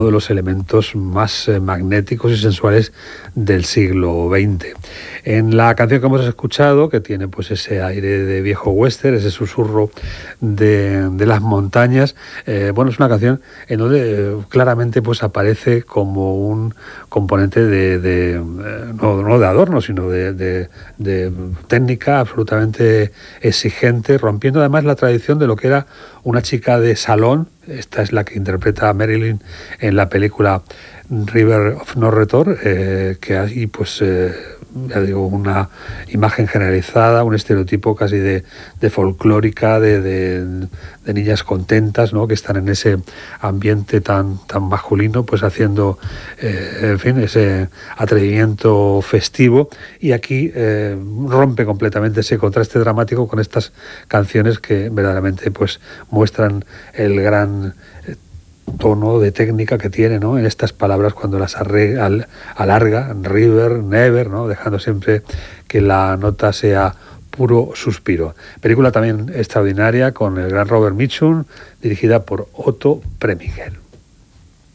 uno de los elementos más magnéticos y sensuales del siglo XX. En la canción que hemos escuchado, que tiene pues ese aire de viejo western, ese susurro de las montañas, bueno, es una canción en donde claramente pues aparece como un componente no de adorno, sino de técnica absolutamente exigente, rompiendo además la tradición de lo que era una chica de salón. Esta es la que interpreta a Marilyn en la película River of No Return, que hay pues ya digo, una imagen generalizada, un estereotipo casi de folclórica, de niñas contentas, ¿no?, que están en ese ambiente tan masculino, pues haciendo en fin, ese atrevimiento festivo. Y aquí rompe completamente ese contraste dramático con estas canciones que verdaderamente pues muestran el gran tono de técnica que tiene, ¿no?, en estas palabras cuando las alarga, river, never, ¿no?, dejando siempre que la nota sea puro suspiro. Película también extraordinaria con el gran Robert Mitchum, dirigida por Otto Preminger.